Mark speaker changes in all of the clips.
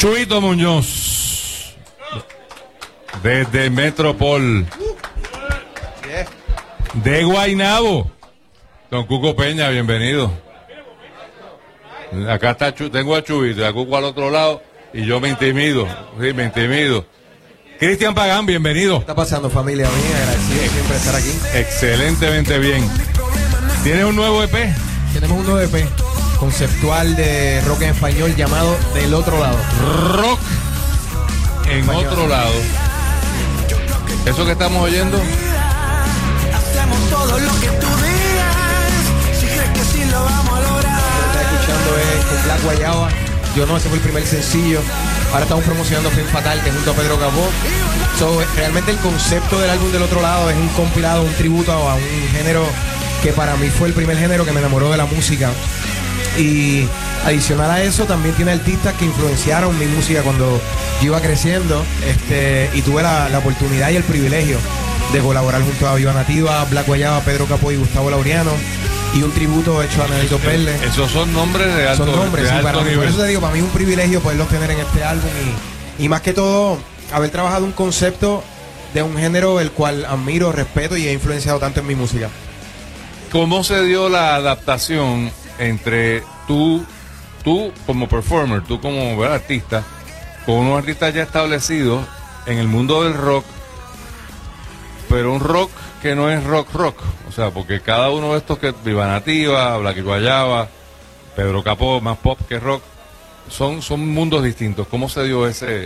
Speaker 1: Chuito Muñoz, desde Metropol, de Guaynabo, don Cuco Peña, bienvenido. Acá está, tengo a Chuito, a Cuco al otro lado, y yo me intimido, sí, me intimido. Cristian Pagán, bienvenido.
Speaker 2: ¿Qué está pasando, familia mía? Agradecido siempre estar aquí.
Speaker 1: Excelentemente bien. ¿Tienes un nuevo EP?
Speaker 2: Tenemos un nuevo EP conceptual de rock en español llamado Del Otro Lado.
Speaker 1: Rock en español. Otro lado. ¿Eso que estamos oyendo?
Speaker 3: Hacemos todo lo que tú digas. Si crees que sí lo vamos a lograr.
Speaker 2: Lo que está escuchando es con Black Guayaba. Yo no, ese fue el primer sencillo. Ahora estamos promocionando Fin Fatal, que junto a Pedro Capó. Realmente el concepto del álbum Del Otro Lado es un compilado, un tributo a un género que para mí fue el primer género que me enamoró de la música. Y adicional a eso también tiene artistas que influenciaron mi música cuando yo iba creciendo, y tuve la oportunidad y el privilegio de colaborar junto a Viva Nativa, Black Guayaba, Pedro Capó y Gustavo Laureano, y un tributo hecho a Nelito Perle.
Speaker 1: Esos son nombres de alto,
Speaker 2: son nombres,
Speaker 1: de
Speaker 2: sí,
Speaker 1: alto nivel.
Speaker 2: Por eso te digo, para mí es un privilegio poderlos tener en este álbum y más que todo haber trabajado un concepto de un género el cual admiro, respeto y he influenciado tanto en mi música.
Speaker 1: ¿Cómo se dio la adaptación entre tú como performer, tú como, ¿verdad?, artista, con unos artistas ya establecidos en el mundo del rock, pero un rock que no es rock? O sea, porque cada uno de estos, que Viva Nativa, Black Guayaba, Pedro Capó, más pop que rock, son mundos distintos. ¿Cómo se dio ese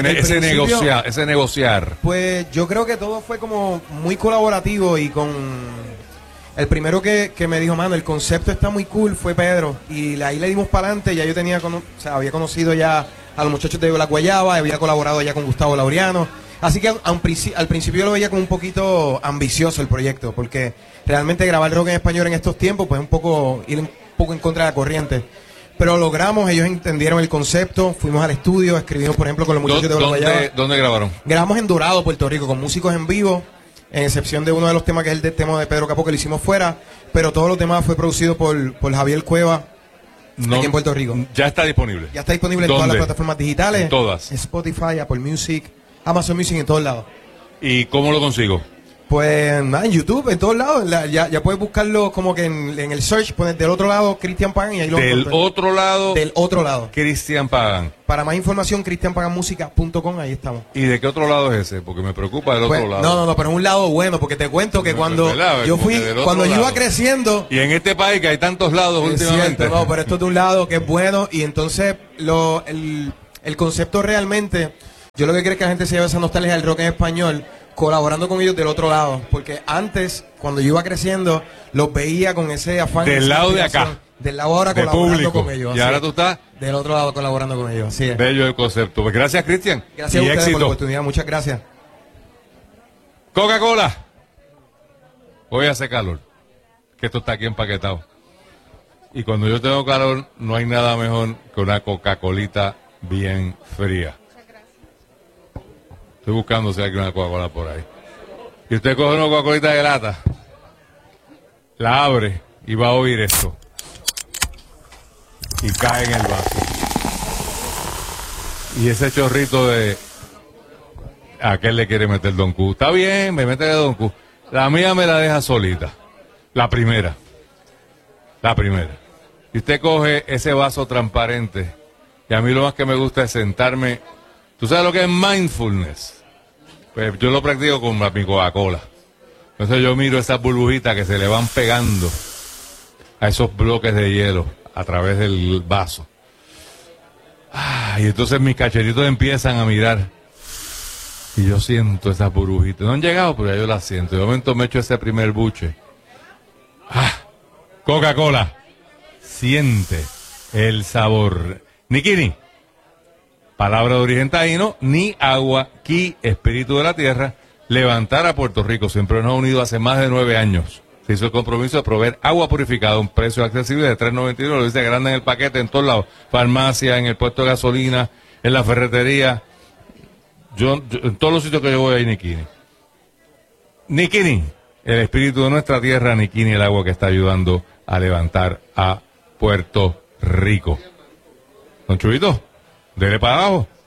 Speaker 1: negociar?
Speaker 2: Pues yo creo que todo fue como muy colaborativo, y con el primero que me dijo, mano, el concepto está muy cool, fue Pedro, y ahí le dimos para adelante. Ya yo había conocido ya a los muchachos de Black Guayaba, había colaborado ya con Gustavo Laureano, así que al principio yo lo veía como un poquito ambicioso el proyecto, porque realmente grabar rock en español en estos tiempos pues ir un poco en contra de la corriente. Pero logramos, ellos entendieron el concepto, fuimos al estudio, escribimos por ejemplo con los muchachos de Black Guayaba.
Speaker 1: ¿Dónde grabaron?
Speaker 2: Grabamos en Dorado, Puerto Rico, con músicos en vivo, en excepción de uno de los temas que es el tema de Pedro Capó, que lo hicimos fuera, pero todos los temas fue producido por Javier Cueva, aquí en Puerto Rico.
Speaker 1: Ya está disponible.
Speaker 2: Ya está disponible en todas las plataformas digitales.
Speaker 1: En todas.
Speaker 2: Spotify, Apple Music, Amazon Music, en todos lados.
Speaker 1: ¿Y cómo lo consigo?
Speaker 2: Pues en YouTube, en todos lados. Ya puedes buscarlo como que en el search, pones Del Otro Lado, Cristian Pagán, y ahí lo
Speaker 1: Del otro lado, Cristian Pagán.
Speaker 2: Para más información, cristianpaganmusica.com, ahí estamos.
Speaker 1: ¿Y de qué otro lado es ese? Porque me preocupa del otro lado.
Speaker 2: No, pero es un lado bueno, porque te cuento que cuando yo iba creciendo...
Speaker 1: Y en este país que hay tantos lados últimamente.
Speaker 2: Cierto, no, pero esto es de un lado que es bueno, y entonces el concepto realmente, yo lo que quiero es que la gente se lleve esa nostalgia del rock en español, colaborando con ellos del otro lado, porque antes, cuando yo iba creciendo, los veía con ese afán.
Speaker 1: Del lado de acá.
Speaker 2: Del lado ahora colaborando público con ellos.
Speaker 1: Y ahora tú estás
Speaker 2: del otro lado colaborando con ellos. Así es.
Speaker 1: Bello el concepto. Pues gracias, Cristian.
Speaker 2: Gracias a ustedes por la oportunidad. Muchas gracias.
Speaker 1: Coca-Cola. Hoy hace calor, que esto está aquí empaquetado. Y cuando yo tengo calor, no hay nada mejor que una Coca-Colita bien fría. Estoy buscando si hay una Coca-Cola por ahí. Y usted coge una Coca-Colita de lata, la abre y va a oír esto. Y cae en el vaso. Y ese chorrito de... ¿A qué le quiere meter Don Q? Está bien, me mete de Don Q. La mía me la deja solita. La primera. Y usted coge ese vaso transparente. Y a mí lo más que me gusta es sentarme... ¿Tú sabes lo que es mindfulness? Pues yo lo practico con mi Coca-Cola. Entonces yo miro esas burbujitas que se le van pegando a esos bloques de hielo a través del vaso. Y entonces mis cachetitos empiezan a mirar. Y yo siento esas burbujitas. No han llegado, pero ya yo las siento. De momento me echo ese primer buche. Coca-Cola. Siente el sabor. Nikini. Palabra de origen taíno, ni agua, ki, espíritu de la tierra, levantar a Puerto Rico. Siempre nos ha unido hace más de 9 años. Se hizo el compromiso de proveer agua purificada a un precio accesible de $3.99, lo dice grande en el paquete, en todos lados. Farmacia, en el puesto de gasolina, en la ferretería. Yo en todos los sitios que yo voy hay Nikini. Nikini, el espíritu de nuestra tierra, Nikini, el agua que está ayudando a levantar a Puerto Rico. Don Chubito. Dele para abajo.